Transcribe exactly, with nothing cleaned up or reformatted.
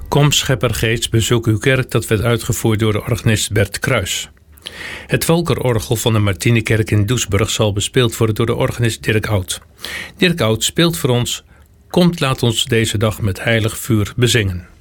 Kom scheppergeest, bezoek uw kerk, dat werd uitgevoerd door de organist Bert Kruis. Het Volkerorgel van de Martinikerk in Doesburg zal bespeeld worden door de organist Dirk Oud. Dirk Oud speelt voor ons Komt, laat ons deze dag met heilig vuur bezingen.